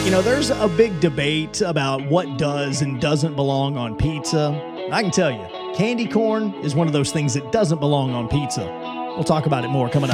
There's a big debate about what does and doesn't belong on pizza. I can tell you, candy corn is one of those things that doesn't belong on pizza. We'll talk about it more coming